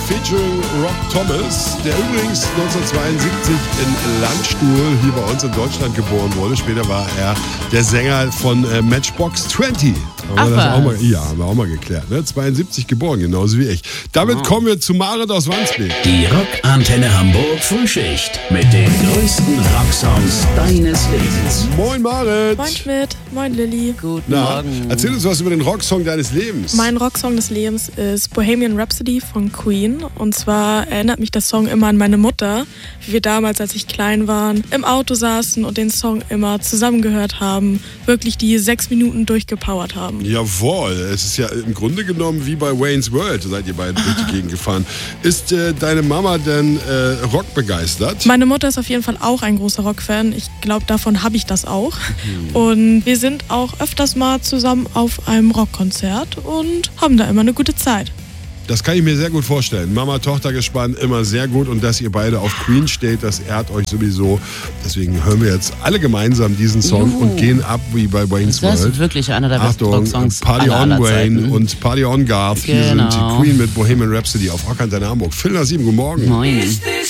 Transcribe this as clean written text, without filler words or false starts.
featuring Rob Thomas, der übrigens 1972 in Landstuhl hier bei uns in Deutschland geboren wurde. Später war er der Sänger von Matchbox 20. Haben wir auch mal geklärt. Ne? 72 geboren, genauso wie ich. Damit kommen wir zu Marit aus Wandsbek. Die Rockantenne Hamburg Frühschicht mit den größten Rocksongs deines Lebens. Moin Marit. Moin Schmidt. Moin Lilly. Guten Morgen. Erzähl uns was über den Rocksong deines Lebens. Mein Rocksong des Lebens ist Bohemian Rhapsody von Queen. Und zwar erinnert mich der Song immer an meine Mutter, wie wir damals, als ich klein waren, im Auto saßen und den Song immer zusammen gehört haben, wirklich die 6 Minuten durchgepowert haben. Jawohl, es ist ja im Grunde genommen wie bei Wayne's World, seid ihr beide durch die Gegend gefahren. Ist deine Mama denn Rock begeistert? Meine Mutter ist auf jeden Fall auch ein großer Rockfan. Ich glaube, davon habe ich das auch. Und wir sind auch öfters mal zusammen auf einem Rockkonzert und haben da immer eine gute Zeit. Das kann ich mir sehr gut vorstellen. Mama-Tochter-Gespann immer sehr gut und dass ihr beide auf Queen steht, das ehrt euch sowieso. Deswegen hören wir jetzt alle gemeinsam diesen Song und gehen ab wie bei Wayne's World. Das ist wirklich einer der besten Rocksongs Party aller on Wayne Zeiten. und Party on Garth. Hier sind die Queen mit Bohemian Rhapsody auf Rockantenne Hamburg. Phil nach 7, guten Morgen. Moin.